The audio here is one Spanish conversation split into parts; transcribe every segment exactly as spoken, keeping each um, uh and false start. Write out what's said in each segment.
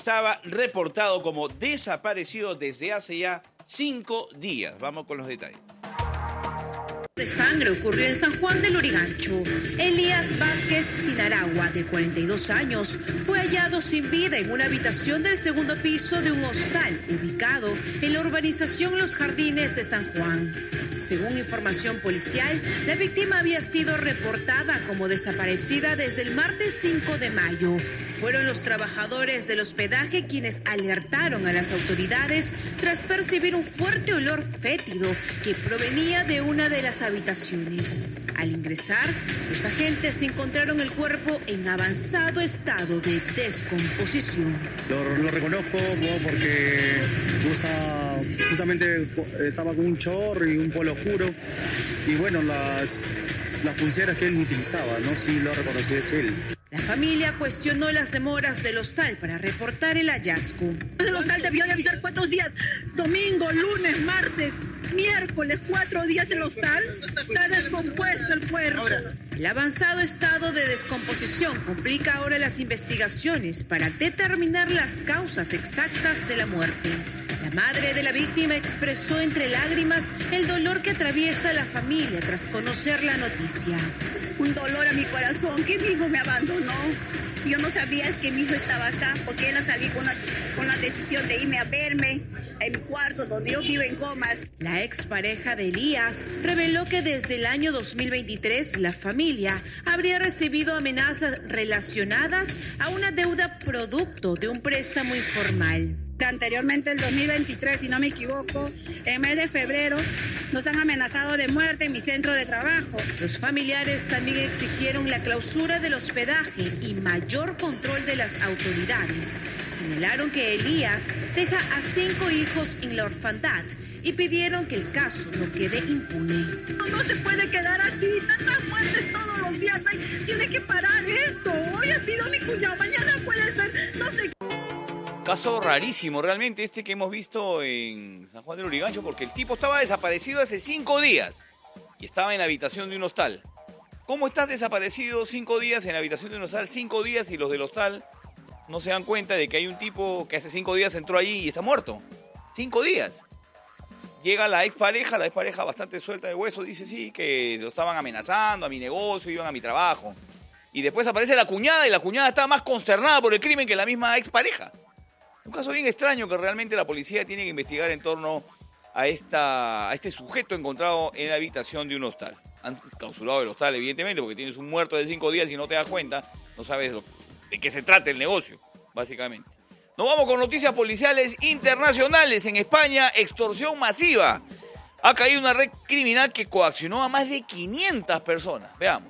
Estaba reportado como desaparecido desde hace ya cinco días. Vamos con los detalles. De sangre ocurrió en San Juan del Lurigancho. Elías Vázquez Sinaragua, de cuarenta y dos años, fue hallado sin vida en una habitación del segundo piso de un hostal ubicado en la urbanización Los Jardines de San Juan. Según información policial, la víctima había sido reportada como desaparecida desde el martes cinco de mayo. Fueron los trabajadores del hospedaje quienes alertaron a las autoridades tras percibir un fuerte olor fétido que provenía de una de las habitaciones. Al ingresar, los agentes encontraron el cuerpo en avanzado estado de descomposición. Lo, lo reconozco ¿no? porque usa, justamente estaba con un short y un polo oscuro y bueno, las, las pulseras que él utilizaba, ¿no? Sí lo reconocí, es él. La familia cuestionó las demoras del hostal para reportar el hallazgo. El hostal debió de avisar cuatro días, domingo, lunes, martes, miércoles, cuatro días el hostal. Está descompuesto el cuerpo. El avanzado estado de descomposición complica ahora las investigaciones para determinar las causas exactas de la muerte. La madre de la víctima expresó entre lágrimas el dolor que atraviesa la familia tras conocer la noticia. Un dolor a mi corazón, que mi hijo me abandonó. Yo no sabía que mi hijo estaba acá, porque él salí con la, con la decisión de irme a verme en mi cuarto, donde yo vivo en Comas. La expareja de Elías reveló que desde el año dos mil veintitrés la familia habría recibido amenazas relacionadas a una deuda producto de un préstamo informal. Anteriormente, el dos mil veintitrés, si no me equivoco, en el mes de febrero, nos han amenazado de muerte en mi centro de trabajo. Los familiares también exigieron la clausura del hospedaje y mayor control de las autoridades. Señalaron que Elías deja a cinco hijos en la orfandad y pidieron que el caso no quede impune. No, no se puede quedar así, tantas muertes todos los días. Ay, tiene que parar esto. Hoy ha sido mi cuñado, mañana puede ser, no sé. Caso rarísimo realmente este que hemos visto en San Juan del Lurigancho, porque el tipo estaba desaparecido hace cinco días y estaba en la habitación de un hostal. ¿Cómo estás desaparecido cinco días en la habitación de un hostal? Cinco días y los del hostal no se dan cuenta de que hay un tipo que hace cinco días entró allí y está muerto. Cinco días. Llega la expareja, la expareja bastante suelta de hueso, dice sí, que lo estaban amenazando a mi negocio, iban a mi trabajo. Y después aparece la cuñada y la cuñada está más consternada por el crimen que la misma expareja. Un caso bien extraño que realmente la policía tiene que investigar en torno a, esta, a este sujeto encontrado en la habitación de un hostal. Han clausurado el hostal, evidentemente, porque tienes un muerto de cinco días y no te das cuenta, no sabes lo, de qué se trata el negocio, básicamente. Nos vamos con noticias policiales internacionales. En España, extorsión masiva. Ha caído una red criminal que coaccionó a más de quinientas personas. Veamos.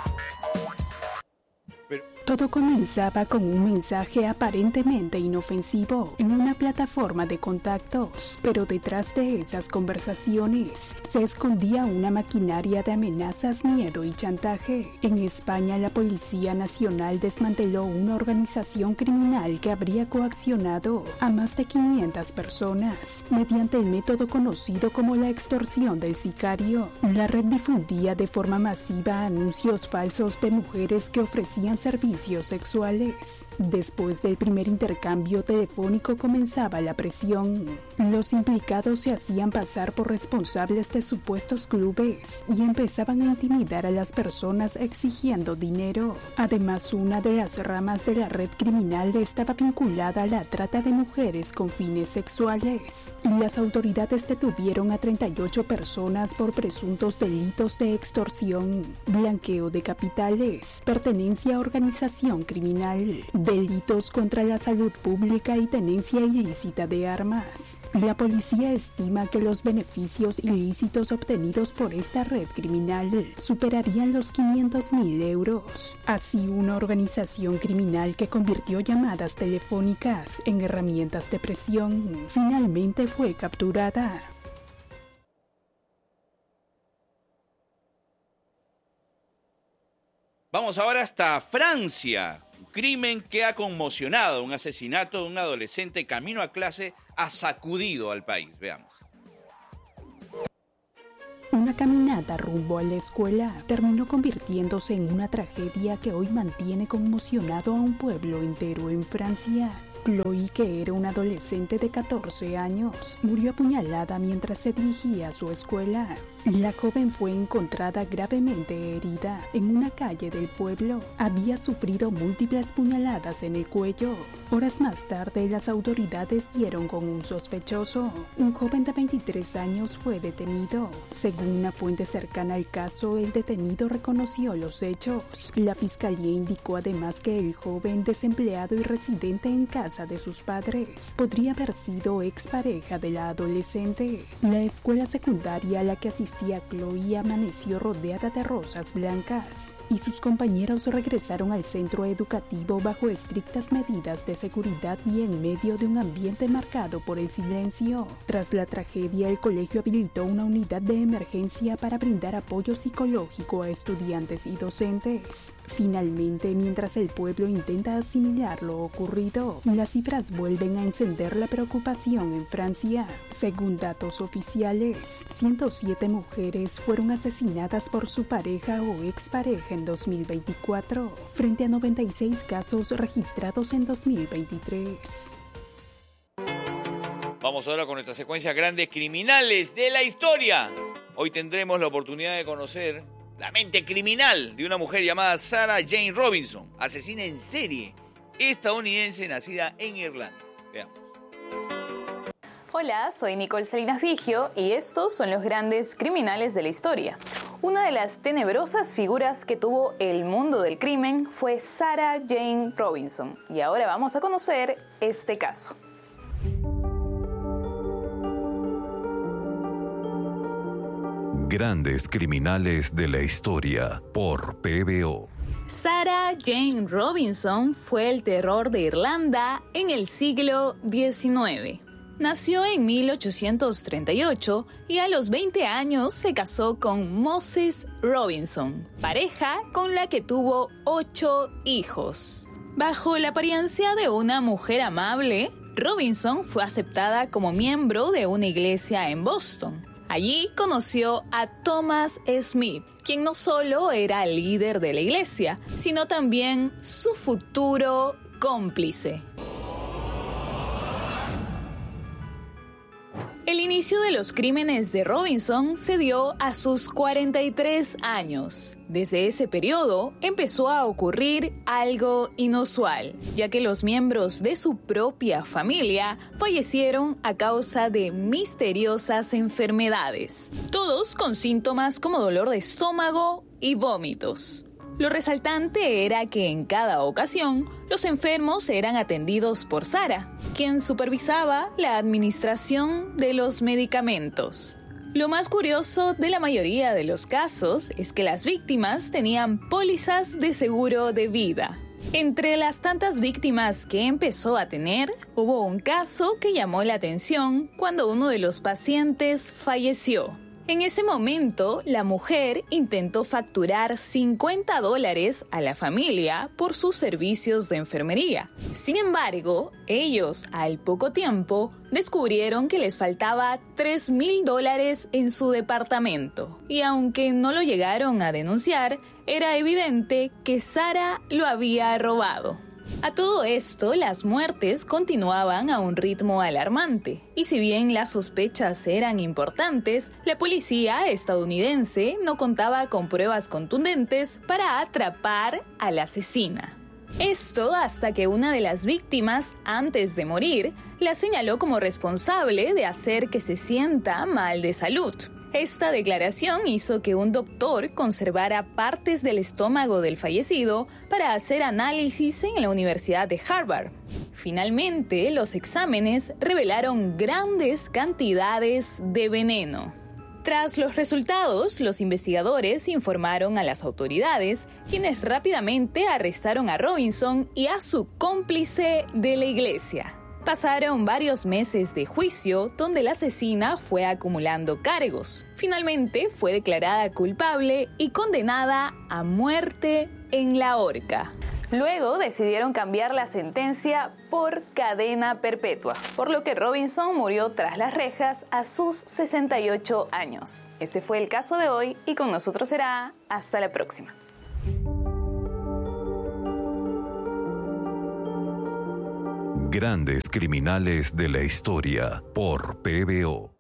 Todo comenzaba con un mensaje aparentemente inofensivo en una plataforma de contactos, pero detrás de esas conversaciones se escondía una maquinaria de amenazas, miedo y chantaje. En España, la Policía Nacional desmanteló una organización criminal que habría coaccionado a más de quinientas personas mediante el método conocido como la extorsión del sicario. La red difundía de forma masiva anuncios falsos de mujeres que ofrecían servicios sexuales. Después del primer intercambio telefónico comenzaba la presión. Los implicados se hacían pasar por responsables de supuestos clubes y empezaban a intimidar a las personas exigiendo dinero. Además, una de las ramas de la red criminal estaba vinculada a la trata de mujeres con fines sexuales. Las autoridades detuvieron a treinta y ocho personas por presuntos delitos de extorsión, blanqueo de capitales, pertenencia a organización criminal, delitos contra la salud pública y tenencia ilícita de armas. La policía estima que los beneficios ilícitos obtenidos por esta red criminal superarían los quinientos mil euros. Así, una organización criminal que convirtió llamadas telefónicas en herramientas de presión finalmente fue capturada. Vamos ahora hasta Francia. Un crimen que ha conmocionado, un asesinato de un adolescente camino a clase ha sacudido al país. Veamos. Una caminata rumbo a la escuela terminó convirtiéndose en una tragedia que hoy mantiene conmocionado a un pueblo entero en Francia. Chloe, que era una adolescente de catorce años, murió apuñalada mientras se dirigía a su escuela. La joven fue encontrada gravemente herida en una calle del pueblo. Había sufrido múltiples puñaladas en el cuello. Horas más tarde, las autoridades dieron con un sospechoso. Un joven de veintitrés años fue detenido. Según una fuente cercana al caso, el detenido reconoció los hechos. La fiscalía indicó además que el joven, desempleado y residente en casa de sus padres, podría haber sido expareja de la adolescente. La escuela secundaria a la que asistía Chloe amaneció rodeada de rosas blancas y sus compañeros regresaron al centro educativo bajo estrictas medidas de seguridad y en medio de un ambiente marcado por el silencio. Tras la tragedia, el colegio habilitó una unidad de emergencia para brindar apoyo psicológico a estudiantes y docentes. Finalmente, mientras el pueblo intenta asimilar lo ocurrido, las cifras vuelven a encender la preocupación en Francia. Según datos oficiales, ciento siete mujeres fueron asesinadas por su pareja o expareja en dos mil veinticuatro, frente a noventa y seis casos registrados en dos mil veintitrés. Vamos ahora con nuestra secuencia Grandes Criminales de la Historia. Hoy tendremos la oportunidad de conocer la mente criminal de una mujer llamada Sarah Jane Robinson, asesina en serie estadounidense nacida en Irlanda. Veamos. Hola, soy Nicole Salinas Vigio y estos son los grandes criminales de la historia. Una de las tenebrosas figuras que tuvo el mundo del crimen fue Sarah Jane Robinson y ahora vamos a conocer este caso. Grandes Criminales de la Historia por P B O. Sarah Jane Robinson fue el terror de Irlanda en el siglo diecinueve. Nació en mil ochocientos treinta y ocho y a los veinte años se casó con Moses Robinson, pareja con la que tuvo ocho hijos. Bajo la apariencia de una mujer amable, Robinson fue aceptada como miembro de una iglesia en Boston. Allí conoció a Thomas Smith, quien no solo era el líder de la iglesia, sino también su futuro cómplice. El inicio de los crímenes de Robinson se dio a sus cuarenta y tres años. Desde ese periodo empezó a ocurrir algo inusual, ya que los miembros de su propia familia fallecieron a causa de misteriosas enfermedades, todos con síntomas como dolor de estómago y vómitos. Lo resaltante era que en cada ocasión los enfermos eran atendidos por Sarah, quien supervisaba la administración de los medicamentos. Lo más curioso de la mayoría de los casos es que las víctimas tenían pólizas de seguro de vida. Entre las tantas víctimas que empezó a tener, hubo un caso que llamó la atención cuando uno de los pacientes falleció. En ese momento, la mujer intentó facturar cincuenta dólares a la familia por sus servicios de enfermería. Sin embargo, ellos, al poco tiempo, descubrieron que les faltaba tres mil dólares en su departamento. Y aunque no lo llegaron a denunciar, era evidente que Sarah lo había robado. A todo esto, las muertes continuaban a un ritmo alarmante, y si bien las sospechas eran importantes, la policía estadounidense no contaba con pruebas contundentes para atrapar a la asesina. Esto hasta que una de las víctimas, antes de morir, la señaló como responsable de hacer que se sienta mal de salud. Esta declaración hizo que un doctor conservara partes del estómago del fallecido para hacer análisis en la Universidad de Harvard. Finalmente, los exámenes revelaron grandes cantidades de veneno. Tras los resultados, los investigadores informaron a las autoridades, quienes rápidamente arrestaron a Robinson y a su cómplice de la iglesia. Pasaron varios meses de juicio donde la asesina fue acumulando cargos. Finalmente fue declarada culpable y condenada a muerte en la horca. Luego decidieron cambiar la sentencia por cadena perpetua, por lo que Robinson murió tras las rejas a sus sesenta y ocho años. Este fue el caso de hoy y con nosotros será hasta la próxima. Grandes criminales de la historia por P B O.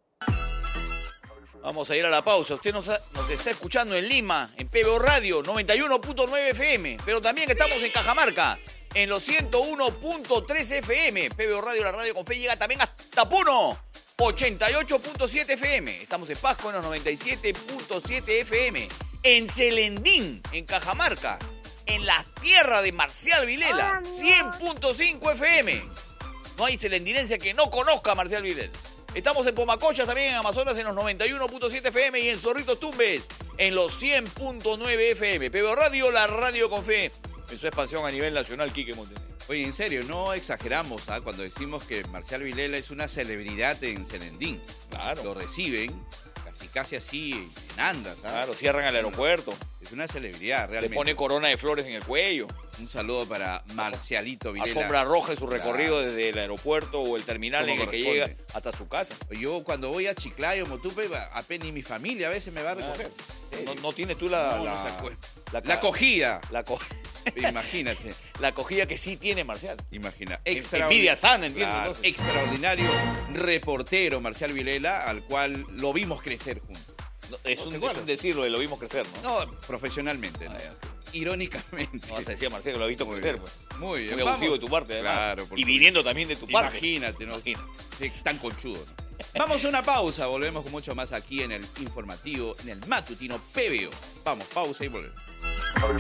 Vamos a ir a la pausa. Usted nos, nos está escuchando en Lima, en P B O Radio noventa y uno punto nueve F M, pero también estamos en Cajamarca, en los ciento uno punto tres F M. P B O Radio, la radio con fe, llega también hasta Puno, ochenta y ocho punto siete F M. Estamos en Pasco, en los noventa y siete punto siete F M. En Celendín, en Cajamarca, en la tierra de Marcial Vilela, cien punto cinco F M. No hay celendinencia que no conozca a Marcial Vilela. Estamos en Pomacocha, también en Amazonas, en los noventa y uno punto siete F M, y en Zorritos Tumbes, en los cien punto nueve F M. P B O Radio, la radio con fe, en su expansión a nivel nacional, Quique Montenegro. Oye, en serio, no exageramos ¿ah? cuando decimos que Marcial Vilela es una celebridad en Celendín. Claro. Lo reciben casi casi así en andas. ¿ah? Claro, cierran el aeropuerto. Es una celebridad, realmente. Le pone corona de flores en el cuello. Un saludo para Marcialito Vilela. Alfombra roja en su recorrido claro. desde el aeropuerto o el terminal en el que llega hasta su casa. Yo cuando voy a Chiclayo, Motupe, apenas ni mi familia a veces me va a recoger. No, no tienes tú la... No, la, no la, la acogida. La co Imagínate. La acogida que sí tiene Marcial. Imagina. Envidia sana, entiendo. Claro, extraordinario reportero Marcial Vilela, al cual lo vimos crecer juntos. No, es, un, es un decirlo, lo vimos crecer, ¿no? No, profesionalmente. Ah, ¿no? Irónicamente. No, se decía Marcial que lo ha visto crecer, bien. Pues. Muy bien. Muy abusivo de tu parte, además. Claro. Y viniendo también de tu parte. Imagínate, ¿no? Imagínate. Sí, tan conchudo, ¿no? Vamos a una pausa, volvemos con mucho más aquí en el informativo, en el matutino P B O. Vamos, pausa y volvemos.